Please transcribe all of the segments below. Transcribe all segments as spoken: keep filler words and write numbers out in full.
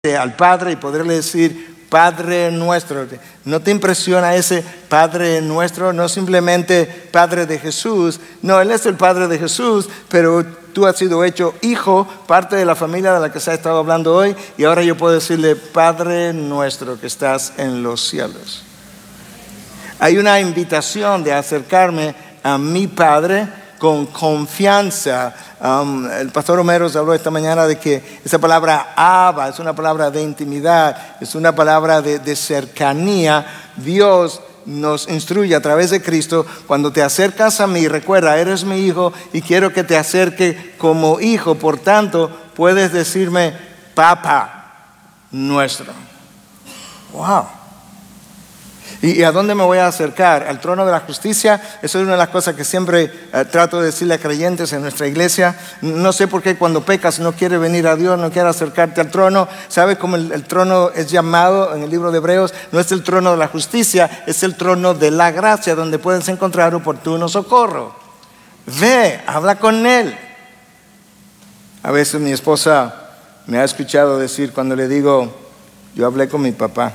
al Padre y poderle decir Padre nuestro. ¿No te impresiona ese Padre nuestro? No simplemente Padre de Jesús. No, Él es el Padre de Jesús, pero tú has sido hecho hijo, parte de la familia de la que se ha estado hablando hoy, y ahora yo puedo decirle Padre nuestro que estás en los cielos. Hay una invitación de acercarme a mi Padre con confianza. Um, el pastor Homero habló esta mañana de que esa palabra Abba es una palabra de intimidad, es una palabra de, de cercanía. Dios nos instruye a través de Cristo. Cuando te acercas a mí, recuerda, eres mi hijo y quiero que te acerque como hijo. Por tanto, puedes decirme Papá nuestro. Wow. ¿Y a dónde me voy a acercar? Al trono de la justicia. Eso es una de las cosas que siempre eh, trato de decirle a creyentes en nuestra iglesia. No sé por qué cuando pecas no quieres venir a Dios, no quieres acercarte al trono. ¿Sabes cómo el, el trono es llamado en el libro de Hebreos? No es el trono de la justicia, es el trono de la gracia, donde puedes encontrar oportuno socorro. Ve, habla con Él. A veces mi esposa me ha escuchado decir cuando le digo, yo hablé con mi papá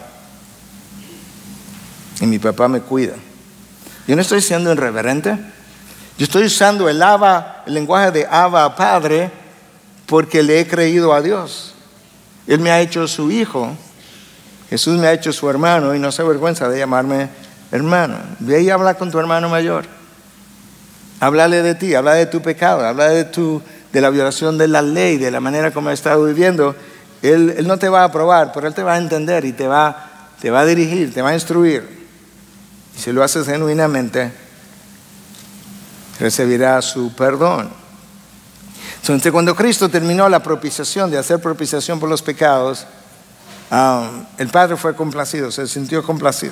y mi papá me cuida. Yo no estoy siendo irreverente. Yo estoy usando el Abba, el lenguaje de Abba Padre, porque le he creído a Dios. Él me ha hecho su hijo. Jesús me ha hecho su hermano y no se avergüenza de llamarme hermano. Ve y habla con tu hermano mayor. Háblale de ti, habla de tu pecado, habla de, tu, de la violación de la ley, de la manera como has estado viviendo. Él, él no te va a aprobar, pero Él te va a entender y te va, te va a dirigir, te va a instruir. Y si lo haces genuinamente, recibirá su perdón. Entonces, cuando Cristo terminó la propiciación, de hacer propiciación por los pecados, um, el Padre fue complacido, se sintió complacido.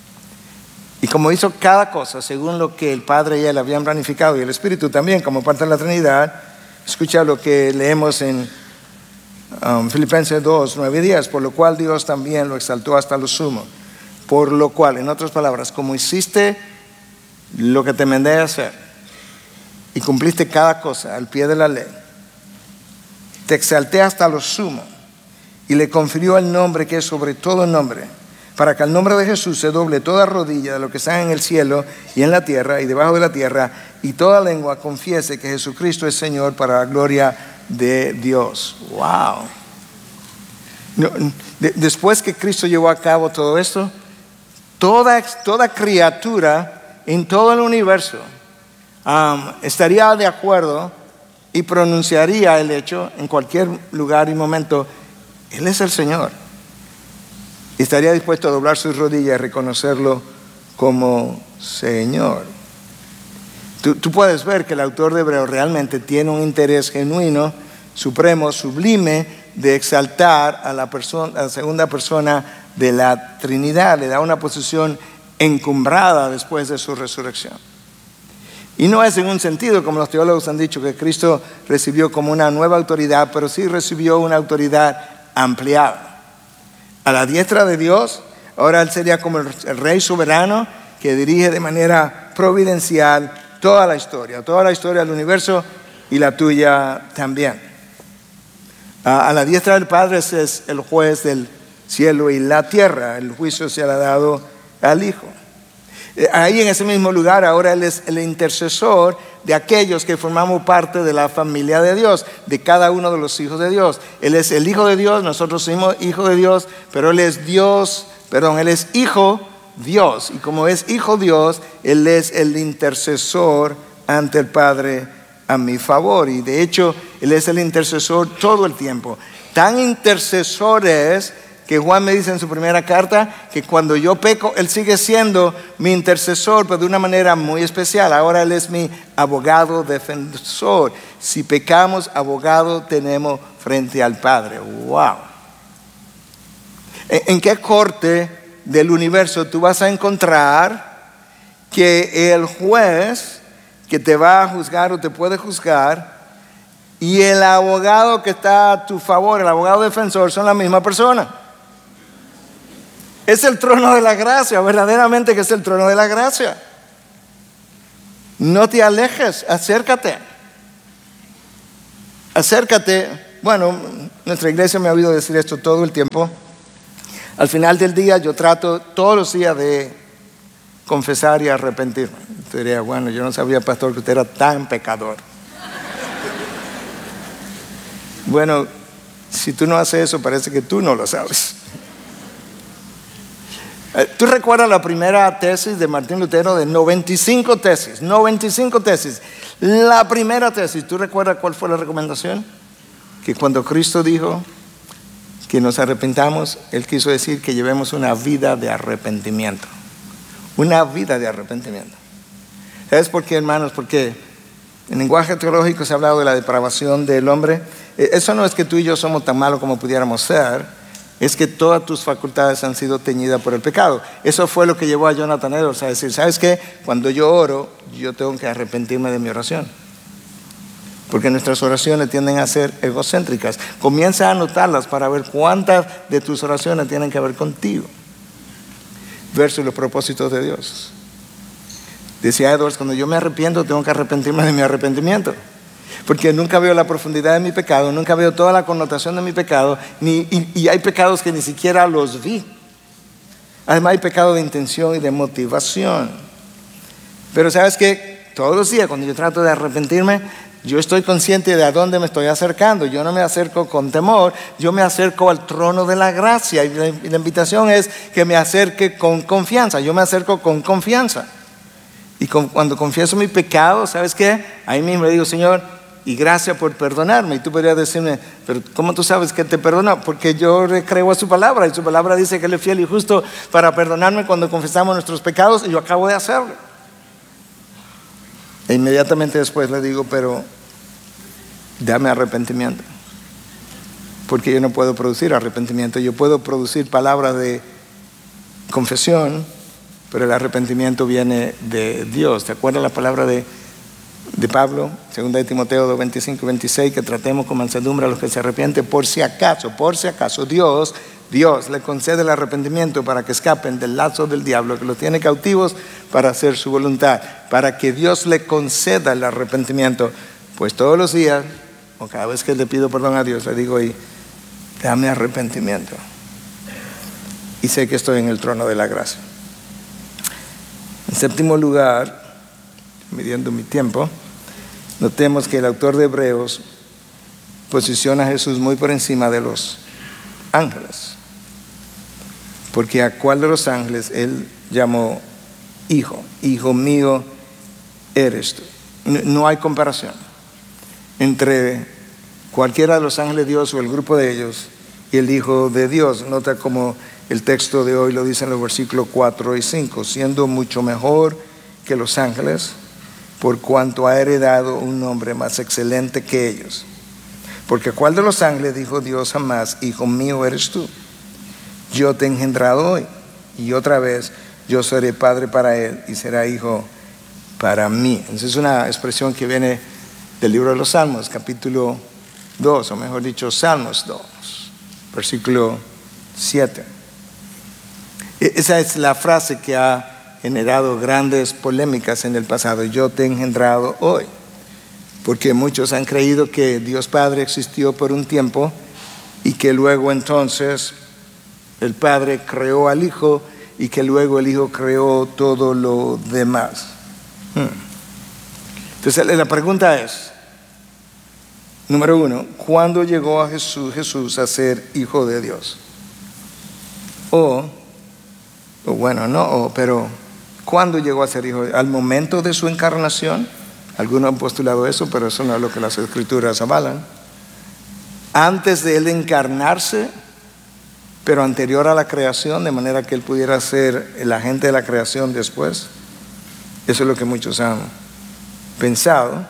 Y como hizo cada cosa según lo que el Padre y Él habían planificado, y el Espíritu también como parte de la Trinidad, escucha lo que leemos en um, Filipenses dos, nueve y diez, por lo cual Dios también lo exaltó hasta lo sumo. Por lo cual, en otras palabras, como hiciste lo que te mandé a hacer y cumpliste cada cosa al pie de la ley, te exalté hasta lo sumo y le confirió el nombre que es sobre todo nombre, para que al nombre de Jesús se doble toda rodilla de lo que está en el cielo y en la tierra y debajo de la tierra, y toda lengua confiese que Jesucristo es Señor, para la gloria de Dios. Wow. No, de, después que Cristo llevó a cabo todo esto, Toda, toda criatura en todo el universo um, estaría de acuerdo y pronunciaría el hecho en cualquier lugar y momento: Él es el Señor. Y estaría dispuesto a doblar sus rodillas y reconocerlo como Señor. Tú, tú puedes ver que el autor de Hebreos realmente tiene un interés genuino, supremo, sublime, de exaltar a la, persona, a la segunda persona de la Trinidad. Le da una posición encumbrada después de su resurrección. Y no es en un sentido, como los teólogos han dicho, que Cristo recibió como una nueva autoridad, pero sí recibió una autoridad ampliada. A la diestra de Dios, ahora Él sería como el, el Rey soberano que dirige de manera providencial toda la historia, toda la historia del universo y la tuya también. A, a la diestra del Padre es el juez del cielo y la tierra. El juicio se le ha dado al Hijo. Ahí en ese mismo lugar ahora Él es el intercesor de aquellos que formamos parte de la familia de Dios, de cada uno de los hijos de Dios. Él es el Hijo de Dios, nosotros somos hijos de Dios, pero Él es Dios, perdón, Él es Hijo Dios. Y como es Hijo Dios, Él es el intercesor ante el Padre a mi favor. Y de hecho, Él es el intercesor todo el tiempo. Tan intercesor es que Juan me dice en su primera carta que cuando yo peco, Él sigue siendo mi intercesor, pero de una manera muy especial. Ahora Él es mi abogado defensor. Si pecamos, abogado tenemos frente al Padre. Wow. ¿En qué corte del universo tú vas a encontrar que el juez que te va a juzgar o te puede juzgar y el abogado que está a tu favor, el abogado defensor, son la misma persona? Es el trono de la gracia, verdaderamente que es el trono de la gracia. No te alejes, acércate. Acércate bueno, nuestra iglesia me ha oído decir esto todo el tiempo. Al final del día yo trato todos los días de confesar y arrepentirme. Usted diría, bueno, yo no sabía, pastor, que usted era tan pecador. Bueno, si tú no haces eso, parece que tú no lo sabes. ¿Tú recuerdas la primera tesis de Martín Lutero de noventa y cinco tesis? noventa y cinco tesis. La primera tesis, ¿tú recuerdas cuál fue la recomendación? Que cuando Cristo dijo que nos arrepentamos, Él quiso decir que llevemos una vida de arrepentimiento. Una vida de arrepentimiento. ¿Sabes por qué, hermanos? Porque en lenguaje teológico se ha hablado de la depravación del hombre. Eso no es que tú y yo somos tan malos como pudiéramos ser, es que todas tus facultades han sido teñidas por el pecado. Eso fue lo que llevó a Jonathan Edwards a decir, ¿sabes qué? Cuando yo oro, yo tengo que arrepentirme de mi oración. Porque nuestras oraciones tienden a ser egocéntricas. Comienza a anotarlas para ver cuántas de tus oraciones tienen que ver contigo versus los propósitos de Dios. Decía Edwards, cuando yo me arrepiento, tengo que arrepentirme de mi arrepentimiento. Porque nunca veo la profundidad de mi pecado, nunca veo toda la connotación de mi pecado, ni, y, y hay pecados que ni siquiera los vi. Además hay pecado de intención y de motivación. Pero ¿sabes qué? Todos los días cuando yo trato de arrepentirme, yo estoy consciente de a dónde me estoy acercando. Yo no me acerco con temor, yo me acerco al trono de la gracia. Y la, y la invitación es que me acerque con confianza. Yo me acerco con confianza. Y con, cuando confieso mi pecado, ¿sabes qué? Ahí mismo le digo, Señor, y gracias por perdonarme. Y tú podrías decirme, pero ¿cómo tú sabes que te perdona? Porque yo creo a su palabra. Y su palabra dice que Él es fiel y justo para perdonarme cuando confesamos nuestros pecados. Y yo acabo de hacerlo. E inmediatamente después le digo, pero dame arrepentimiento. Porque yo no puedo producir arrepentimiento. Yo puedo producir palabras de confesión, pero el arrepentimiento viene de Dios. ¿Te acuerdas la palabra de, de Pablo? Segunda de Timoteo dos, veinticinco y veintiséis, que tratemos con mansedumbre a los que se arrepienten, por si acaso, por si acaso Dios, Dios le concede el arrepentimiento para que escapen del lazo del diablo que los tiene cautivos para hacer su voluntad. Para que Dios le conceda el arrepentimiento, pues todos los días, o cada vez que le pido perdón a Dios, le digo, y dame arrepentimiento. Y sé que estoy en el trono de la gracia. En séptimo lugar, midiendo mi tiempo, notemos que el autor de Hebreos posiciona a Jesús muy por encima de los ángeles. Porque a cuál de los ángeles Él llamó hijo. Hijo mío eres tú. No, no hay comparación entre cualquiera de los ángeles de Dios o el grupo de ellos y el Hijo de Dios. Nota como el texto de hoy lo dice en los versículos cuatro y cinco, siendo mucho mejor que los ángeles, por cuanto ha heredado un nombre más excelente que ellos. Porque ¿cuál de los ángeles dijo Dios jamás, hijo mío eres tú? Yo te he engendrado hoy, y otra vez yo seré padre para él y será hijo para mí. Esa es una expresión que viene del libro de los Salmos, capítulo dos, o mejor dicho, Salmos dos, versículo siete. Esa es la frase que ha generado grandes polémicas en el pasado. Yo te he engendrado hoy. Porque muchos han creído que Dios Padre existió por un tiempo y que luego entonces el Padre creó al Hijo y que luego el Hijo creó todo lo demás. Entonces la pregunta es, número uno, ¿cuándo llegó a Jesús, Jesús a ser Hijo de Dios? O, o bueno, no, o, pero ¿cuándo llegó a ser Hijo de Dios? ¿Al momento de su encarnación? Algunos han postulado eso, pero eso no es lo que las Escrituras avalan. Antes de Él encarnarse, pero anterior a la creación, de manera que Él pudiera ser el agente de la creación después. Eso es lo que muchos han pensado.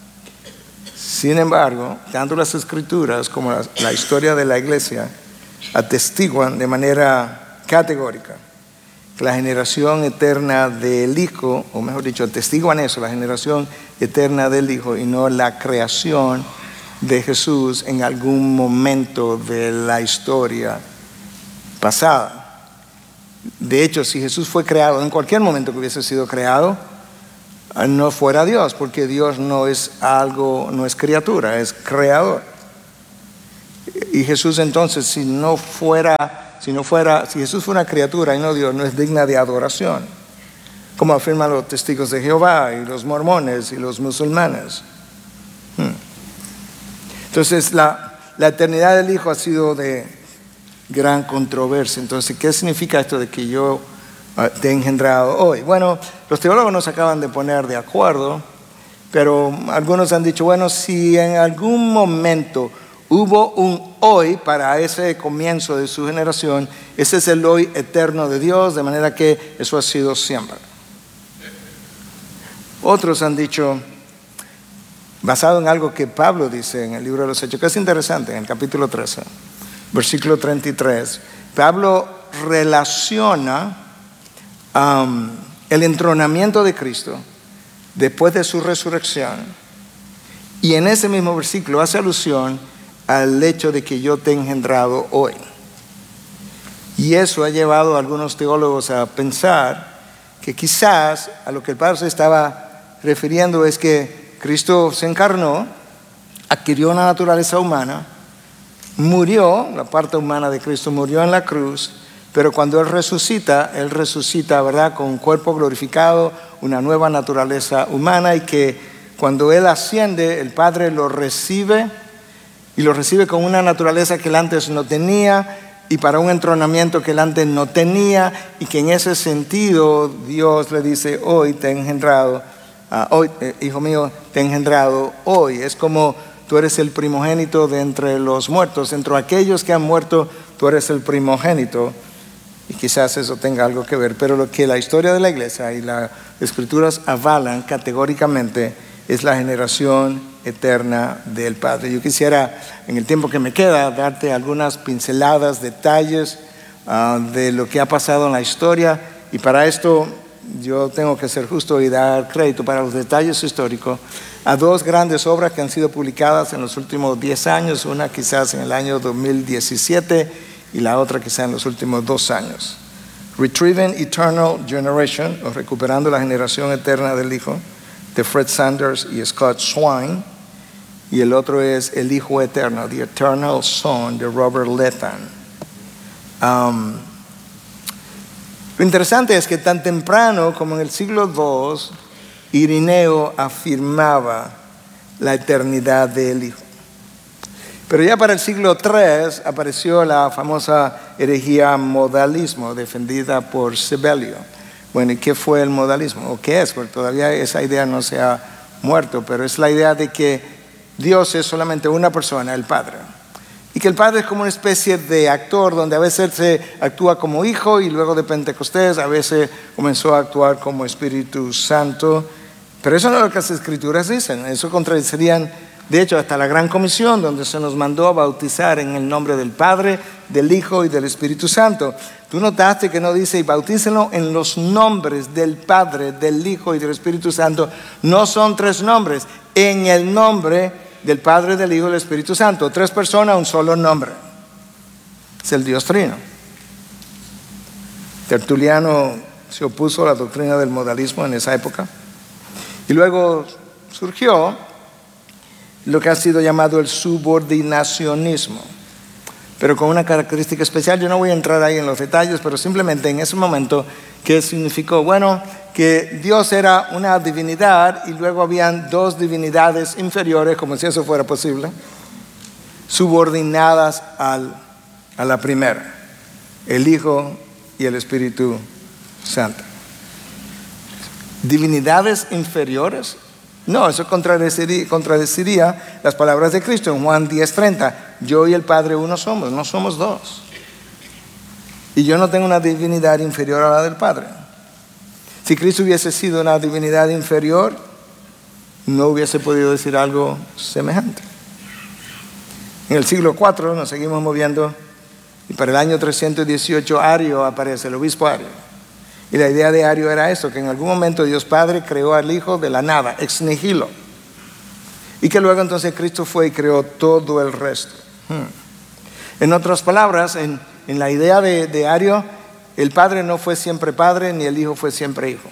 Sin embargo, tanto las Escrituras como la, la historia de la iglesia atestiguan de manera categórica que la generación eterna del Hijo, o mejor dicho, atestiguan eso, la generación eterna del Hijo y no la creación de Jesús en algún momento de la historia pasada. De hecho, si Jesús fue creado en cualquier momento que hubiese sido creado, no fuera Dios, porque Dios no es algo, no es criatura, es creador. Y Jesús entonces, si no fuera, si no fuera, si Jesús fuera una criatura y no Dios, no es digna de adoración, como afirman los testigos de Jehová y los mormones y los musulmanes. Hmm. Entonces la, la eternidad del Hijo ha sido de gran controversia. Entonces, ¿qué significa esto de que yo uh, te he engendrado hoy? Bueno, los teólogos no se acaban de poner de acuerdo, pero algunos han dicho, bueno, si en algún momento hubo un hoy para ese comienzo de su generación, ese es el hoy eterno de Dios, de manera que eso ha sido siempre. Otros han dicho, basado en algo que Pablo dice en el libro de los Hechos, que es interesante, en el capítulo trece, versículo treinta y tres, Pablo relaciona um, el entronamiento de Cristo después de su resurrección, y en ese mismo versículo hace alusión al hecho de que yo te he engendrado hoy. Y eso ha llevado a algunos teólogos a pensar que quizás a lo que el Padre se estaba refiriendo es que Cristo se encarnó, adquirió una naturaleza humana, murió, la parte humana de Cristo murió en la cruz, pero cuando Él resucita, Él resucita, ¿verdad?, con un cuerpo glorificado, una nueva naturaleza humana, y que cuando Él asciende, el Padre lo recibe, y lo recibe con una naturaleza que Él antes no tenía, y para un entronamiento que Él antes no tenía, y que en ese sentido Dios le dice, hoy te he engendrado, uh, hoy, eh, hijo mío, te he engendrado hoy. Es como tú eres el primogénito de entre los muertos, entre aquellos que han muerto, tú eres el primogénito. Y quizás eso tenga algo que ver, pero lo que la historia de la iglesia y las escrituras avalan categóricamente es la generación eterna del Padre. Yo quisiera, en el tiempo que me queda, darte algunas pinceladas, detalles uh, de lo que ha pasado en la historia, y para esto yo tengo que ser justo y dar crédito para los detalles históricos a dos grandes obras que han sido publicadas en los últimos diez años, una quizás en el año dos mil diecisiete y la otra quizás en los últimos dos años. Retrieving Eternal Generation, o Recuperando la Generación Eterna del Hijo, de Fred Sanders y Scott Swine, y el otro es El Hijo Eterno, The Eternal Son, de Robert Lethan. Um, lo interesante es que tan temprano como en el siglo dos, Irineo afirmaba la eternidad del Hijo. Pero ya para el siglo tres apareció la famosa herejía modalismo, defendida por Sebelio. Bueno, ¿y qué fue el modalismo? ¿O qué es? Porque todavía esa idea no se ha muerto, pero es la idea de que Dios es solamente una persona, el Padre. Y que el Padre es como una especie de actor, donde a veces se actúa como Hijo, y luego de Pentecostés a veces comenzó a actuar como Espíritu Santo. Pero eso no es lo que las Escrituras dicen, eso contradecirían, de hecho, hasta la Gran Comisión, donde se nos mandó a bautizar en el nombre del Padre, del Hijo y del Espíritu Santo. Tú notaste que no dice, y bautícenlo en los nombres del Padre, del Hijo y del Espíritu Santo. No son tres nombres, en el nombre del Padre, del Hijo y del Espíritu Santo. Tres personas, un solo nombre. Es el Dios Trino. Tertuliano se opuso a la doctrina del modalismo en esa época. Y luego surgió lo que ha sido llamado el subordinacionismo, pero con una característica especial. Yo no voy a entrar ahí en los detalles, pero simplemente en ese momento, ¿qué significó? Bueno, que Dios era una divinidad y luego habían dos divinidades inferiores, como si eso fuera posible, subordinadas al, a la primera, el Hijo y el Espíritu Santo. ¿Divinidades inferiores? No, eso contradeciría, contradeciría las palabras de Cristo en Juan diez treinta. Yo y el Padre uno somos, no somos dos. Y yo no tengo una divinidad inferior a la del Padre. Si Cristo hubiese sido una divinidad inferior, no hubiese podido decir algo semejante. En el siglo cuatro nos seguimos moviendo, y para el año trescientos dieciocho Ario aparece, el obispo Ario. Y la idea de Ario era eso, que en algún momento Dios Padre creó al Hijo de la nada, ex nihilo. Y que luego entonces Cristo fue y creó todo el resto. Hmm. En otras palabras, en, en la idea de, de Ario, el Padre no fue siempre Padre, ni el Hijo fue siempre Hijo.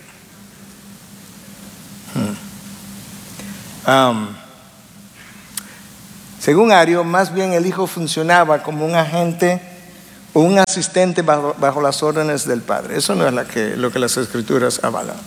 Hmm. Um, Según Ario, más bien el Hijo funcionaba como un agente o un asistente bajo, bajo las órdenes del Padre. Eso no es la que, lo que las Escrituras avalan.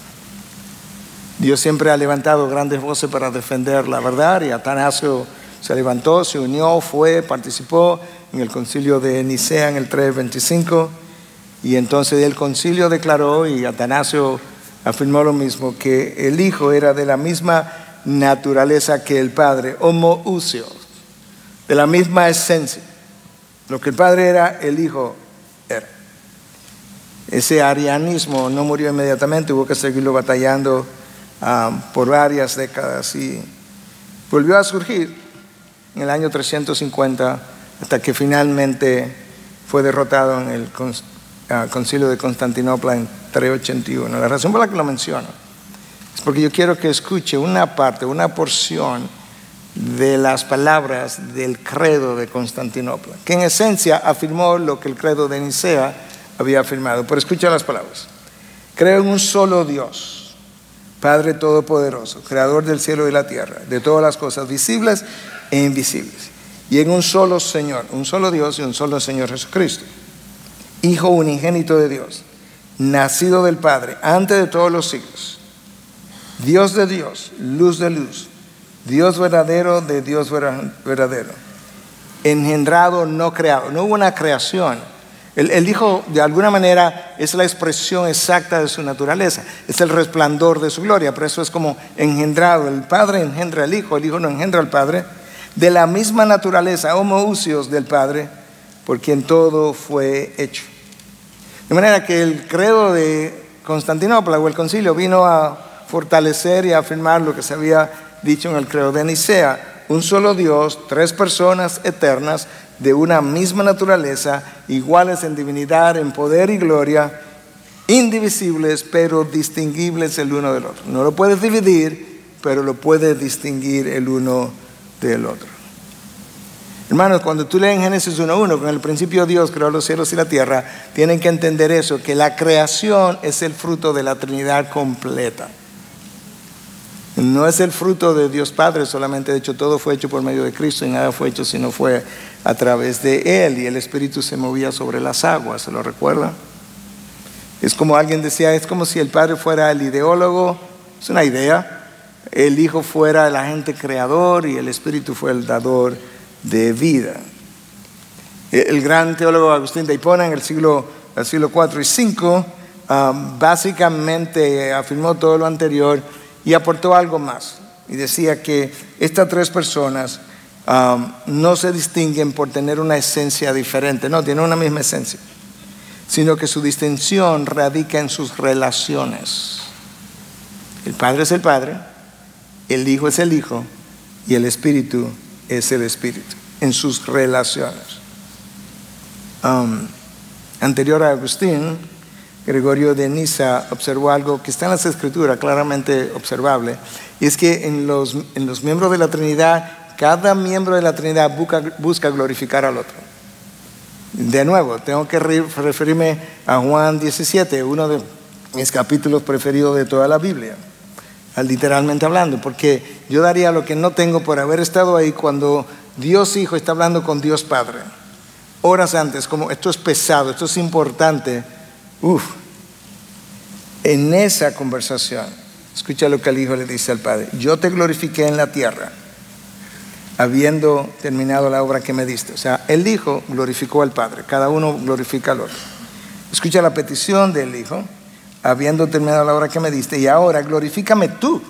Dios siempre ha levantado grandes voces para defender la verdad, y Atanasio se levantó, se unió, fue, participó en el concilio de Nicea en el trescientos veinticinco, y entonces el concilio declaró, y Atanasio afirmó lo mismo, que el Hijo era de la misma naturaleza que el Padre, homoousios, de la misma esencia. Lo que el Padre era, el Hijo era. Ese arianismo no murió inmediatamente, hubo que seguirlo batallando um, por varias décadas, y volvió a surgir en el año trescientos cincuenta, hasta que finalmente fue derrotado en el uh, concilio de Constantinopla en trescientos ochenta y uno. La razón por la que lo menciono es porque yo quiero que escuche una parte, una porción de las palabras del credo de Constantinopla, que en esencia afirmó lo que el credo de Nicea había afirmado. Pero escucha las palabras: creo en un solo Dios, Padre Todopoderoso, Creador del cielo y la tierra, de todas las cosas visibles e invisibles, y en un solo Señor, un solo Dios y un solo Señor Jesucristo, Hijo unigénito de Dios, nacido del Padre antes de todos los siglos, Dios de Dios, luz de luz, Dios verdadero de Dios verdadero, engendrado, no creado. No hubo una creación. El, el Hijo, de alguna manera, es la expresión exacta de su naturaleza, es el resplandor de su gloria. Por eso es como engendrado. El Padre engendra al Hijo, el Hijo no engendra al Padre. De la misma naturaleza, homoousios del Padre, por quien todo fue hecho. De manera que el credo de Constantinopla o el concilio vino a fortalecer y a afirmar lo que se había dicho en el credo de Nicea: un solo Dios, tres personas eternas de una misma naturaleza, iguales en divinidad, en poder y gloria, indivisibles pero distinguibles el uno del otro. No lo puedes dividir, pero lo puedes distinguir el uno del otro. Hermanos, cuando tú lees en Génesis uno uno, con el principio Dios creó los cielos y la tierra, tienen que entender eso, que la creación es el fruto de la Trinidad completa. No es el fruto de Dios Padre solamente. De hecho, todo fue hecho por medio de Cristo, y nada fue hecho si no fue a través de Él. Y el Espíritu se movía sobre las aguas, ¿se lo recuerda? Es como alguien decía, es como si el Padre fuera el ideólogo, es una idea, el Hijo fuera el agente creador y el Espíritu fue el dador de vida. El gran teólogo Agustín de Hipona en el siglo, el siglo cuatro y cinco um, básicamente afirmó todo lo anterior y aportó algo más, y decía que estas tres personas um, no se distinguen por tener una esencia diferente, no, tienen una misma esencia, sino que su distinción radica en sus relaciones. El Padre es el Padre, el Hijo es el Hijo y el Espíritu es el Espíritu, en sus relaciones. Um, anterior a Agustín, Gregorio de Niza observó algo que está en las Escrituras, claramente observable, y es que en los, en los miembros de la Trinidad, cada miembro de la Trinidad busca, busca glorificar al otro. De nuevo, tengo que referirme a Juan diecisiete, uno de mis capítulos preferidos de toda la Biblia, literalmente hablando, porque yo daría lo que no tengo por haber estado ahí cuando Dios Hijo está hablando con Dios Padre. Horas antes, como esto es pesado, esto es importante. Uf, en esa conversación, escucha lo que el Hijo le dice al Padre: yo te glorifiqué en la tierra, habiendo terminado la obra que me diste. O sea, el Hijo glorificó al Padre, cada uno glorifica al otro. Escucha la petición del Hijo: habiendo terminado la obra que me diste, y ahora glorifícame tú,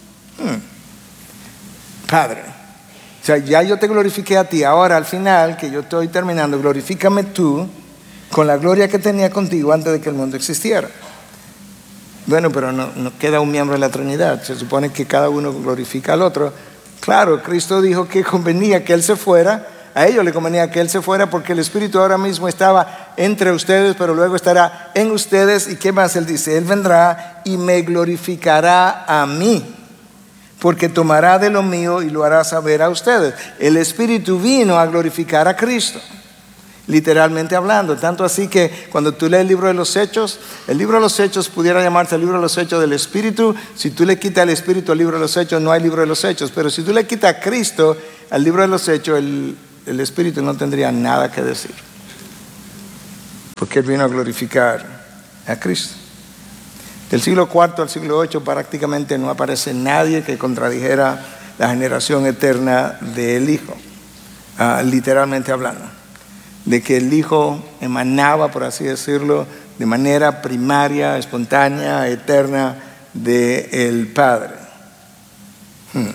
hmm. Padre. O sea, ya yo te glorifiqué a ti, ahora al final que yo estoy terminando, glorifícame tú con la gloria que tenía contigo antes de que el mundo existiera. Bueno, pero no, no queda un miembro de la Trinidad, se supone que cada uno glorifica al otro. Claro, Cristo dijo que convenía que Él se fuera, a ellos le convenía que Él se fuera porque el Espíritu ahora mismo estaba entre ustedes, pero luego estará en ustedes. ¿Y qué más Él dice? Él vendrá y me glorificará a mí, porque tomará de lo mío y lo hará saber a ustedes. El Espíritu vino a glorificar a Cristo. literalmente hablando. Tanto así que cuando tú lees el libro de los Hechos, el libro de los Hechos pudiera llamarse el libro de los Hechos del Espíritu. Si tú le quitas el Espíritu al libro de los Hechos, no hay libro de los Hechos. Pero si tú le quitas a Cristo al libro de los Hechos, el, el Espíritu no tendría nada que decir. Porque Él vino a glorificar a Cristo. Del siglo cuarto al siglo ocho prácticamente no aparece nadie que contradijera la generación eterna del Hijo, uh, literalmente hablando. De que el Hijo emanaba, por así decirlo, de manera primaria, espontánea, eterna del Padre. Hmm.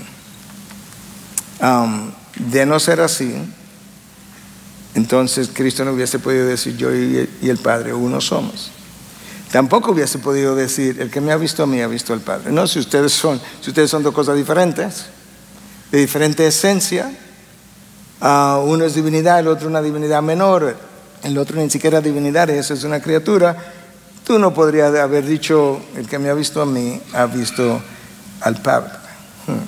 Um, de no ser así, entonces Cristo no hubiese podido decir yo y el Padre uno somos. Tampoco hubiese podido decir el que me ha visto a mí ha visto al Padre. No, si ustedes son, si ustedes son dos cosas diferentes, de diferente esencia. Uh, uno es divinidad, el otro una divinidad menor, el otro ni siquiera divinidad, eso es una criatura. Tú no podrías haber dicho el que me ha visto a mí ha visto al Padre. Hmm.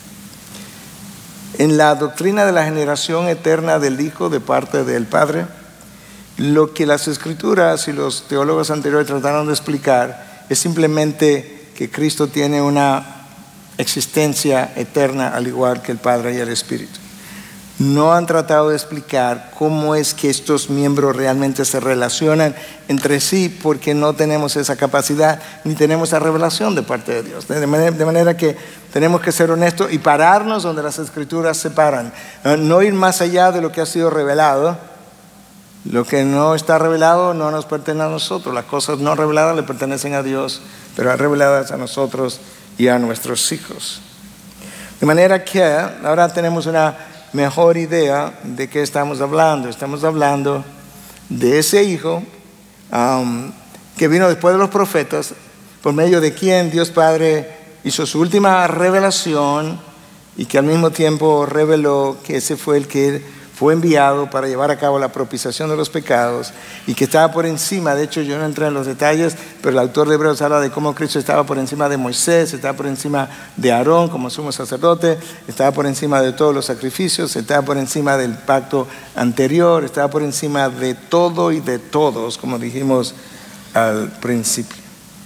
En la doctrina de la generación eterna del Hijo de parte del Padre, lo que las Escrituras y los teólogos anteriores trataron de explicar es simplemente que Cristo tiene una existencia eterna al igual que el Padre y el Espíritu. No han tratado de explicar cómo es que estos miembros realmente se relacionan entre sí, porque no tenemos esa capacidad ni tenemos esa revelación de parte de Dios. De manera, de manera que tenemos que ser honestos y pararnos donde las Escrituras se paran. No ir más allá de lo que ha sido revelado. Lo que no está revelado no nos pertenece a nosotros. Las cosas no reveladas le pertenecen a Dios, pero reveladas a nosotros y a nuestros hijos. De manera que ahora tenemos una mejor idea de qué estamos hablando. Estamos hablando de ese Hijo um, que vino después de los profetas, por medio de quien Dios Padre hizo su última revelación y que al mismo tiempo reveló que ese fue el que fue enviado para llevar a cabo la propiciación de los pecados y que estaba por encima. De hecho, yo no entré en los detalles, pero el autor de Hebreos habla de cómo Cristo estaba por encima de Moisés, estaba por encima de Aarón como sumo sacerdote, estaba por encima de todos los sacrificios, estaba por encima del pacto anterior, estaba por encima de todo y de todos, como dijimos al principio.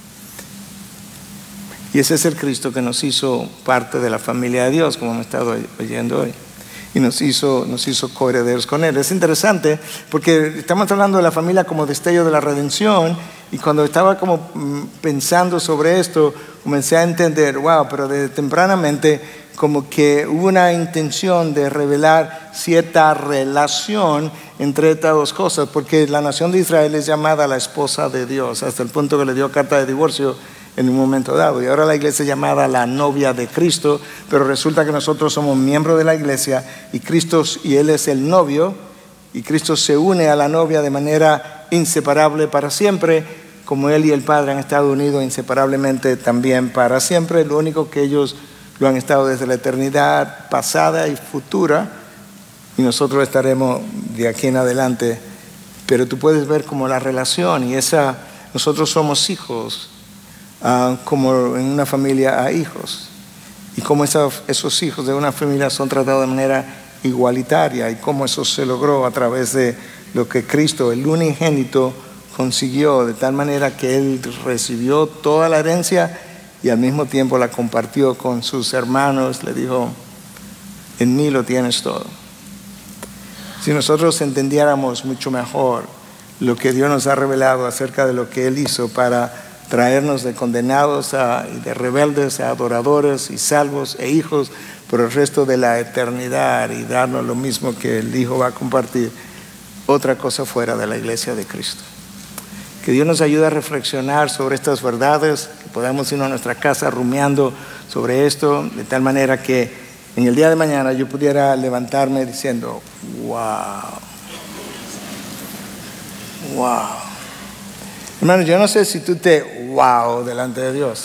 Y ese es el Cristo que nos hizo parte de la familia de Dios, como hemos estado oyendo hoy. Y nos hizo, nos hizo coherederos con Él. Es interesante porque estamos hablando de la familia como destello de la redención, y cuando estaba como pensando sobre esto, comencé a entender, wow, pero desde tempranamente como que hubo una intención de revelar cierta relación entre estas dos cosas, porque la nación de Israel es llamada la esposa de Dios, hasta el punto que le dio carta de divorcio en un momento dado, y ahora la iglesia es llamada la novia de Cristo, pero resulta que nosotros somos miembros de la iglesia y Cristo, y Él es el novio, y Cristo se une a la novia de manera inseparable para siempre, como Él y el Padre han estado unidos inseparablemente también para siempre. Lo único que ellos lo han estado desde la eternidad pasada y futura, y nosotros estaremos de aquí en adelante, pero tú puedes ver como la relación, y esa, nosotros somos hijos. Uh, como en una familia hay hijos, y cómo esos, esos hijos de una familia son tratados de manera igualitaria, y cómo eso se logró a través de lo que Cristo, el unigénito, consiguió, de tal manera que Él recibió toda la herencia y al mismo tiempo la compartió con sus hermanos. Le dijo, en mí lo tienes todo. Si nosotros entendiéramos mucho mejor lo que Dios nos ha revelado acerca de lo que Él hizo para traernos de condenados a, y de rebeldes a adoradores y salvos e hijos por el resto de la eternidad, y darnos lo mismo que el Hijo va a compartir, otra cosa fuera de la iglesia de Cristo. Que Dios nos ayude a reflexionar sobre estas verdades, que podamos ir a nuestra casa rumiando sobre esto, de tal manera que en el día de mañana yo pudiera levantarme diciendo, wow, wow. Hermano, yo no sé si tú te wow delante de Dios,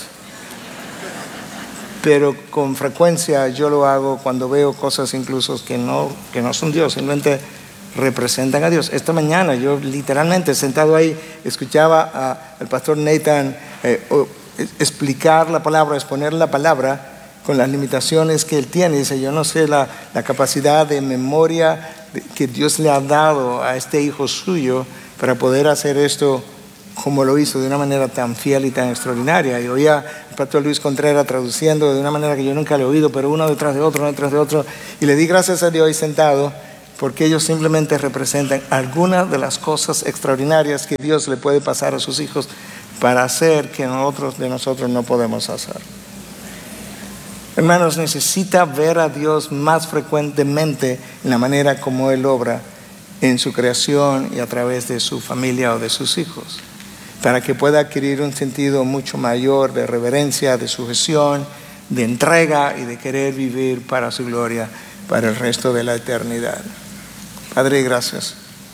pero con frecuencia yo lo hago cuando veo cosas incluso que no, que no son Dios, simplemente representan a Dios. Esta mañana yo literalmente sentado ahí escuchaba a, al pastor Nathan eh, o, explicar la palabra, exponer la palabra con las limitaciones que él tiene. Dice, yo no sé la, la capacidad de memoria que Dios le ha dado a este hijo suyo para poder hacer esto como lo hizo, de una manera tan fiel y tan extraordinaria. Y oía al pastor Luis Contreras traduciendo de una manera que yo nunca le he oído, pero uno detrás de otro, uno detrás de otro. Y le di gracias a Dios ahí sentado, porque ellos simplemente representan algunas de las cosas extraordinarias que Dios le puede pasar a sus hijos para hacer que nosotros de nosotros no podemos hacer. Hermanos, necesita ver a Dios más frecuentemente en la manera como Él obra en su creación y a través de su familia o de sus hijos, para que pueda adquirir un sentido mucho mayor de reverencia, de sujeción, de entrega y de querer vivir para su gloria, para el resto de la eternidad. Padre, gracias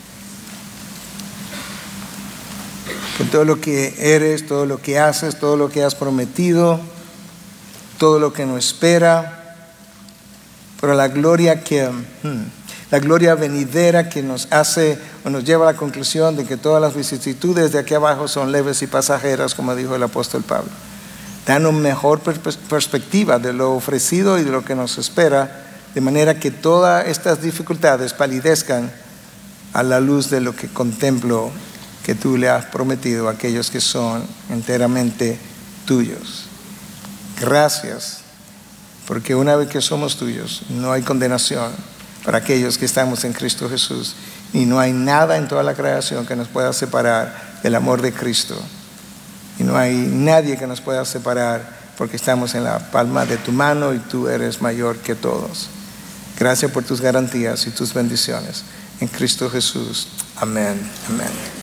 por todo lo que eres, todo lo que haces, todo lo que has prometido, todo lo que nos espera, por la gloria que hmm, la gloria venidera que nos hace o nos lleva a la conclusión de que todas las vicisitudes de aquí abajo son leves y pasajeras, como dijo el apóstol Pablo. Dan una mejor perspectiva de lo ofrecido y de lo que nos espera, de manera que todas estas dificultades palidezcan a la luz de lo que contemplo que tú le has prometido a aquellos que son enteramente tuyos. Gracias, porque una vez que somos tuyos, no hay condenación para aquellos que estamos en Cristo Jesús, y no hay nada en toda la creación que nos pueda separar del amor de Cristo, y no hay nadie que nos pueda separar, porque estamos en la palma de tu mano y tú eres mayor que todos. Gracias por tus garantías y tus bendiciones en Cristo Jesús. Amén, amén.